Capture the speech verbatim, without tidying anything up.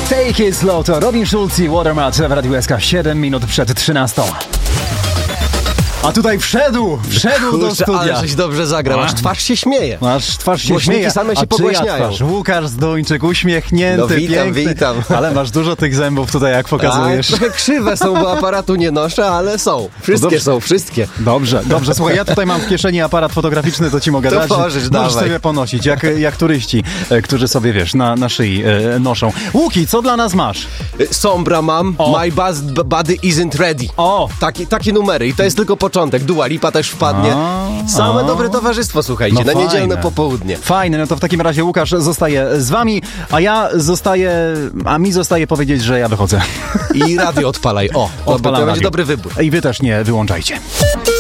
Take it slow to Robin Schulz i Watermat w Radiu S K siedem minut przed trzynastą. A tutaj wszedł, wszedł Kurczę, do studia. ale żeś dobrze zagrał, aż twarz się śmieje. Aż twarz się Głośniki śmieje, same się a czyja pogłaśniają. twarz? Łukasz Zduńczyk, uśmiechnięty, No witam, piękny. witam. Ale masz dużo tych zębów tutaj, jak pokazujesz. A, trochę krzywe są, bo aparatu nie noszę, ale są. Wszystkie dobrze. są, wszystkie. Dobrze, dobrze. Słuchaj, ja tutaj mam w kieszeni aparat fotograficzny, to ci mogę To dać. możesz, Możesz dawaj. sobie ponosić, jak, jak turyści, e, którzy sobie, wiesz, na, na szyi e, noszą. Łuki, co dla nas masz? Y, Sombra mam, O. My buzz, b- Body Isn't Ready. O! Taki, takie numery i to jest tylko początek. Dua Lipa też wpadnie. A, Same a. dobre towarzystwo, słuchajcie, No na fajne. niedzielne popołudnie. Fajne, no to w takim razie Łukasz zostaje z wami, a ja zostaję, a mi zostaje powiedzieć, że ja wychodzę. I radio odpalaj. O, Odpalam to będzie radio. dobry wybór. I wy też nie wyłączajcie.